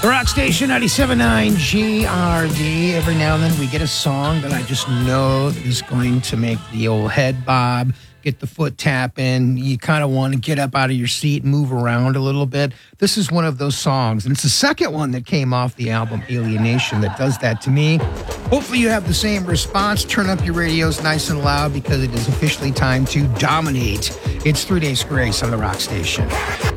Rock Station 97.9 GRD. Every now and then we get a song that I just know is going to make the old head bob, get the foot tapping. You kind of want to get up out of your seat and move around a little bit. This is one of those songs, and it's the second one that came off the album Alienation that does that to me. Hopefully you have the same response. Turn up your radios nice and loud because it is officially time to dominate. It's 3 Days Grace on the Rock Station.